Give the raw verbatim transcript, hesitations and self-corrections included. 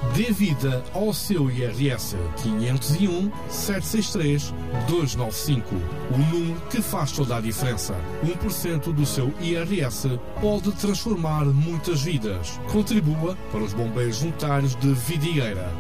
Dê vida ao seu I R S. quinhentos e um, sete seis três, dois nove cinco. O número que faz toda a diferença. um por cento do seu I R S pode transformar muitas vidas. Contribua para os Bombeiros Voluntários de Vidigueira.